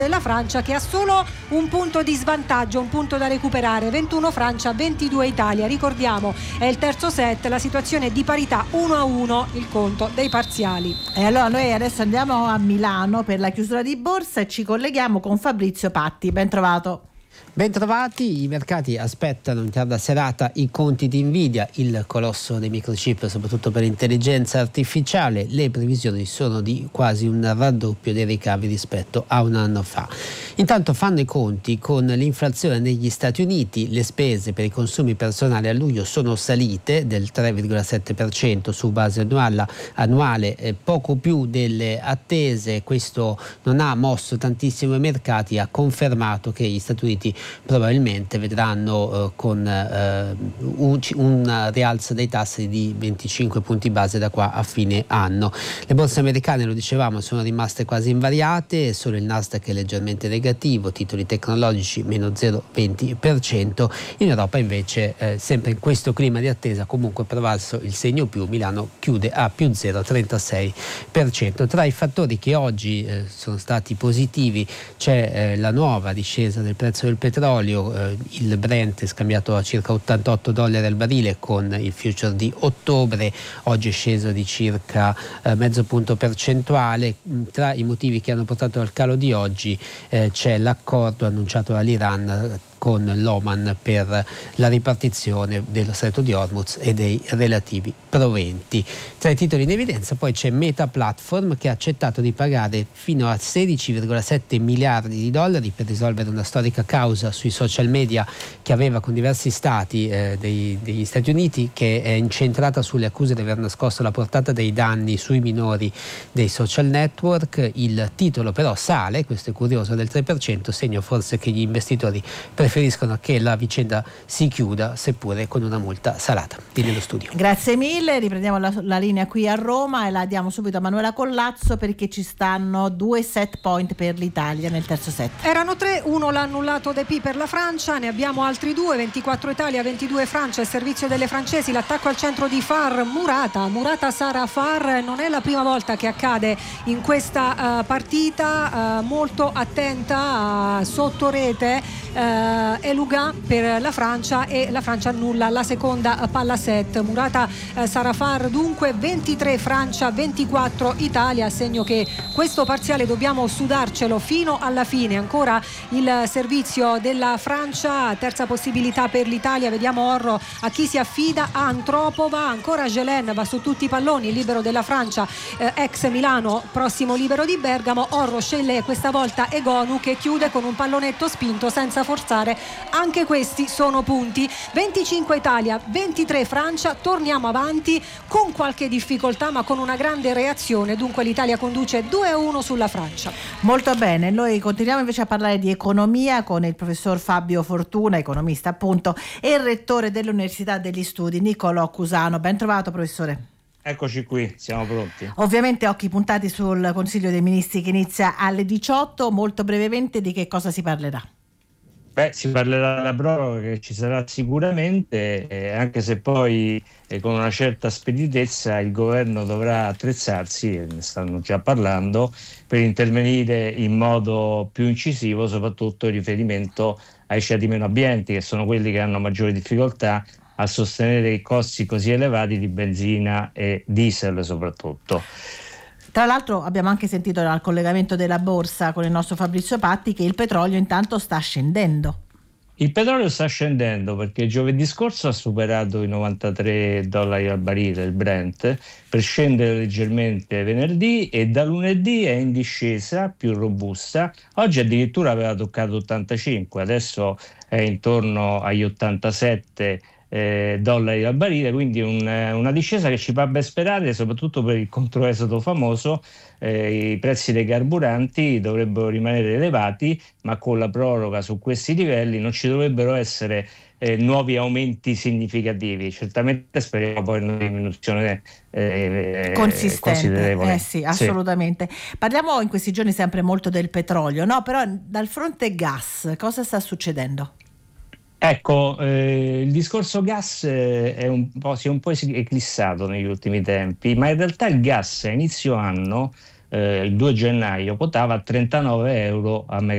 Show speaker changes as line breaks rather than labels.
della Francia, che ha solo un punto di svantaggio, un punto da recuperare. 21 Francia, 22 Italia. Ricordiamo, è il terzo set, la situazione è di parità, 1-1 il conto dei parziali.
E allora noi adesso andiamo a Milano per la chiusura di borsa e ci colleghiamo con Fabrizio Patti. Ben trovato.
Bentrovati, i mercati aspettano in tarda serata i conti di Nvidia, il colosso dei microchip, soprattutto per intelligenza artificiale. Le previsioni sono di quasi un raddoppio dei ricavi rispetto a un anno fa. Intanto fanno i conti con l'inflazione negli Stati Uniti. Le spese per i consumi personali a luglio sono salite del 3,7% su base annuale, poco più delle attese. Questo non ha mosso tantissimo i mercati, ha confermato che gli Stati Uniti probabilmente vedranno con un rialzo dei tassi di 25 punti base da qua a fine anno. Le borse americane, lo dicevamo, sono rimaste quasi invariate, solo il Nasdaq è leggermente negativo, titoli tecnologici meno 0,20%. In Europa invece, sempre in questo clima di attesa, comunque prevalso il segno più. Milano chiude a più 0,36%. Tra i fattori che oggi sono stati positivi c'è la nuova discesa del prezzo del petrolio, il Brent è scambiato a circa $88 al barile con il future di ottobre, oggi è sceso di circa mezzo punto percentuale. Tra i motivi che hanno portato al calo di oggi c'è l'accordo annunciato dall'Iran con l'Oman per la ripartizione dello Stretto di Hormuz e dei relativi proventi. Tra i titoli in evidenza poi c'è Meta Platform, che ha accettato di pagare fino a 16,7 miliardi di dollari per risolvere una storica causa sui social media che aveva con diversi stati degli Stati Uniti, che è incentrata sulle accuse di aver nascosto la portata dei danni sui minori dei social network. Il titolo però sale, questo è curioso, del 3%, segno forse che gli investitori preferiscono che la vicenda si chiuda, seppure con una multa salata. Di nello studio.
Grazie mille, riprendiamo la linea qui a Roma e la diamo subito a Manuela Collazzo, perché ci stanno 2 set point per l'Italia nel terzo set.
Erano 3, uno l'ha annullato De P per la Francia, ne abbiamo altri 2, 24 Italia, 22 Francia, il servizio delle francesi, l'attacco al centro di Far, Murata Sara Far. Non è la prima volta che accade in questa partita, molto attenta sotto rete Eluga per la Francia, e la Francia annulla la seconda palla set. Murata Sarafar dunque, 23 Francia, 24 Italia, segno che questo parziale dobbiamo sudarcelo fino alla fine. Ancora il servizio della Francia, terza possibilità per l'Italia, vediamo Orro a chi si affida, a Antropova, ancora Gelen va su tutti i palloni, libero della Francia, ex Milano, prossimo libero di Bergamo. Orro sceglie questa volta Egonu, che chiude con un pallonetto spinto senza forzare. Anche questi sono punti. 25 Italia, 23 Francia, torniamo avanti con qualche difficoltà ma con una grande reazione. Dunque l'Italia conduce 2-1 sulla Francia.
Molto bene, noi continuiamo invece a parlare di economia con il professor Fabio Fortuna, economista appunto, e il rettore dell'Università degli Studi Niccolò Cusano. Ben trovato, professore.
Eccoci qui, siamo pronti.
Ovviamente occhi puntati sul Consiglio dei Ministri che inizia alle 18. Molto brevemente, di che cosa si parlerà?
Si parlerà della proroga, che ci sarà sicuramente, anche se poi con una certa speditezza il governo dovrà attrezzarsi, e ne stanno già parlando, per intervenire in modo più incisivo, soprattutto in riferimento ai ceti meno abbienti, che sono quelli che hanno maggiori difficoltà a sostenere i costi così elevati di benzina e diesel soprattutto.
Tra l'altro abbiamo anche sentito dal collegamento della borsa con il nostro Fabrizio Patti che il petrolio intanto sta scendendo.
Il petrolio sta scendendo perché giovedì scorso ha superato i $93 al barile il Brent, per scendere leggermente venerdì, e da lunedì è in discesa più robusta. Oggi addirittura aveva toccato 85, adesso è intorno agli 87 dollari al barile, quindi una discesa che ci fa ben sperare, soprattutto per il controesodo famoso. I prezzi dei carburanti dovrebbero rimanere elevati, ma con la proroga su questi livelli non ci dovrebbero essere nuovi aumenti significativi. Certamente speriamo poi una diminuzione
consistente. Sì, assolutamente. Sì. Parliamo in questi giorni sempre molto del petrolio, no? Però dal fronte gas cosa sta succedendo?
Ecco, il discorso gas si è un po' eclissato negli ultimi tempi, ma in realtà il gas a inizio anno, il 2 gennaio, quotava 39 euro a